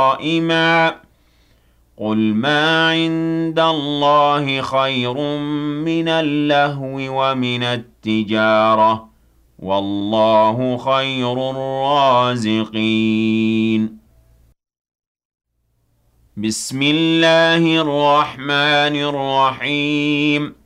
قائما قل ما عند الله خير من اللهو ومن التجارة والله خير الرازقين بسم الله الرحمن الرحيم